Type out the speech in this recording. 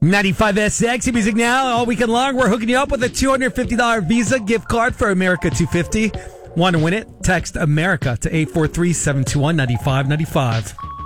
95SX Music Now. All weekend long, we're hooking you up with a $250 Visa gift card for America 250. Want to win it? Text America to 843-721-9595.